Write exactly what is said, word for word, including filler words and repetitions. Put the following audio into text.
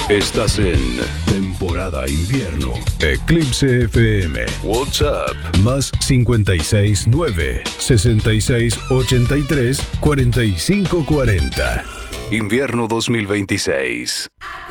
Estás en temporada invierno. Eclipse F M. WhatsApp más cincuenta y seis nueve, sesenta y seis ochenta y tres, cuarenta y cinco cuarenta. Invierno dos mil veintiséis.